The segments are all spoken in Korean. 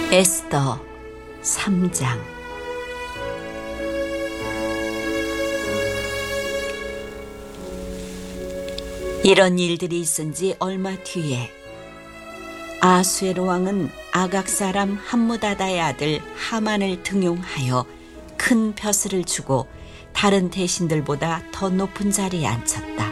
에스더 3장. 이런 일들이 있은 지 얼마 뒤에 아수에로 왕은 아각 사람 함무다다의 아들 하만을 등용하여 큰 벼슬을 주고 다른 대신들보다 더 높은 자리에 앉혔다.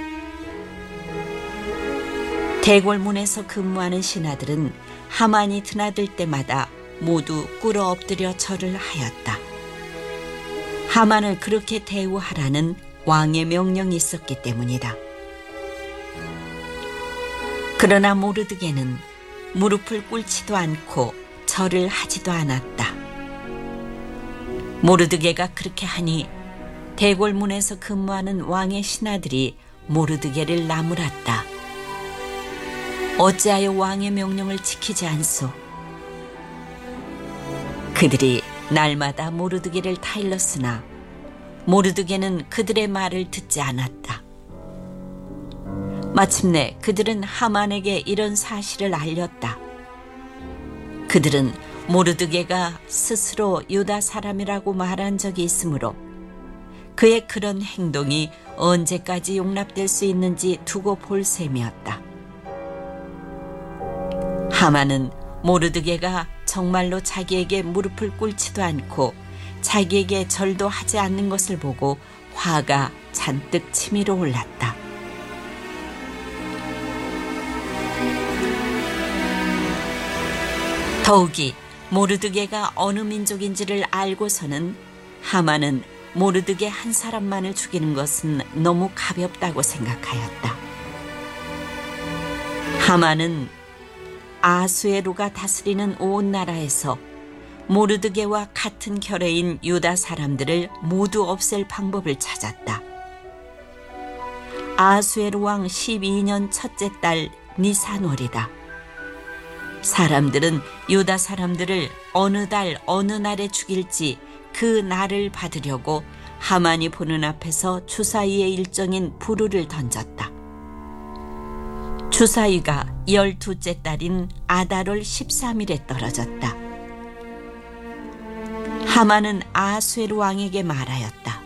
대궐문에서 근무하는 신하들은 하만이 드나들 때마다 모두 꿇어 엎드려 절을 하였다. 하만을 그렇게 대우하라는 왕의 명령이 있었기 때문이다. 그러나 모르드게는 무릎을 꿇지도 않고 절을 하지도 않았다. 모르드게가 그렇게 하니 대궐문에서 근무하는 왕의 신하들이 모르드게를 나무랐다. 어찌하여 왕의 명령을 지키지 않소? 그들이 날마다 모르드게를 타일렀으나 모르드게는 그들의 말을 듣지 않았다. 마침내 그들은 하만에게 이런 사실을 알렸다. 그들은 모르드게가 스스로 유다 사람이라고 말한 적이 있으므로 그의 그런 행동이 언제까지 용납될 수 있는지 두고 볼 셈이었다. 하만은 모르드게가 정말로 자기에게 무릎을 꿇지도 않고 자기에게 절도 하지 않는 것을 보고 화가 잔뜩 치밀어 올랐다. 더욱이 모르드게가 어느 민족인지를 알고서는 하만은 모르드게 한 사람만을 죽이는 것은 너무 가볍다고 생각하였다. 하만은 아수에로가 다스리는 온 나라에서 모르드게와 같은 결의인 유다 사람들을 모두 없앨 방법을 찾았다. 아수에로 왕 12년 첫째 달 니산월이다. 사람들은 유다 사람들을 어느 달 어느 날에 죽일지 그 날을 받으려고 하만이 보는 앞에서 주사위의 일정인 부르를 던졌다. 주사위가 12째 달인 아달월 13일에 떨어졌다. 하만은 아수에로 왕에게 말하였다.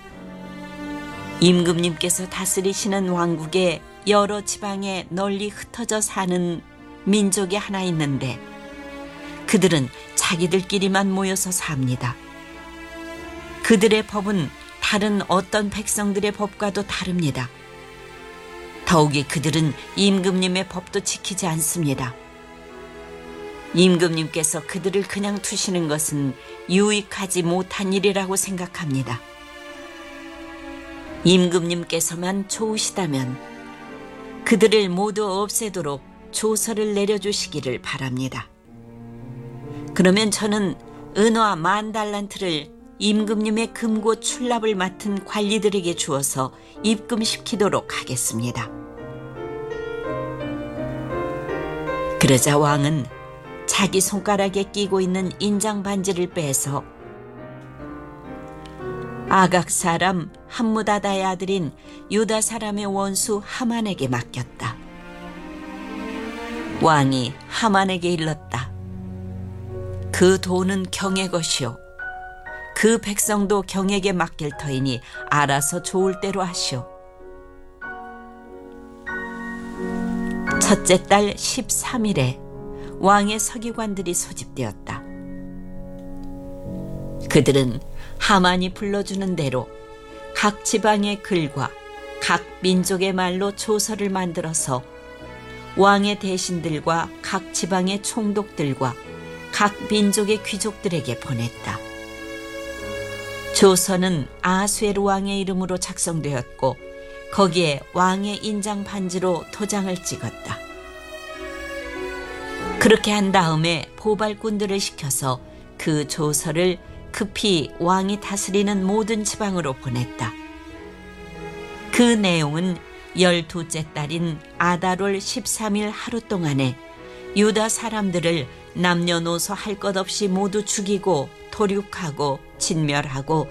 임금님께서 다스리시는 왕국의 여러 지방에 널리 흩어져 사는 민족이 하나 있는데 그들은 자기들끼리만 모여서 삽니다. 그들의 법은 다른 어떤 백성들의 법과도 다릅니다. 더욱이 그들은 임금님의 법도 지키지 않습니다. 임금님께서 그들을 그냥 두시는 것은 유익하지 못한 일이라고 생각합니다. 임금님께서만 좋으시다면 그들을 모두 없애도록 조서를 내려주시기를 바랍니다. 그러면 저는 은화 10,000달란트를 임금님의 금고 출납을 맡은 관리들에게 주어서 입금시키도록 하겠습니다. 그러자 왕은 자기 손가락에 끼고 있는 인장 반지를 빼서 아각 사람 함무다다의 아들인 유다 사람의 원수 하만에게 맡겼다. 왕이 하만에게 일렀다. 그 돈은 경의 것이요 그 백성도 경에게 맡길 터이니 알아서 좋을 대로 하시오. 첫째 달 13일에 왕의 서기관들이 소집되었다. 그들은 하만이 불러주는 대로 각 지방의 글과 각 민족의 말로 조서를 만들어서 왕의 대신들과 각 지방의 총독들과 각 민족의 귀족들에게 보냈다. 조서는 아수에로 왕의 이름으로 작성되었고 거기에 왕의 인장 반지로 도장을 찍었다. 그렇게 한 다음에 보발꾼들을 시켜서 그 조서를 급히 왕이 다스리는 모든 지방으로 보냈다. 그 내용은 12째 달인 아달월 13일 하루 동안에 유다 사람들을 남녀노소 할 것 없이 모두 죽이고 도륙하고 진멸하고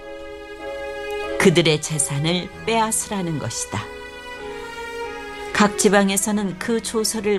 그들의 재산을 빼앗으라는 것이다. 각 지방에서는 그 조서를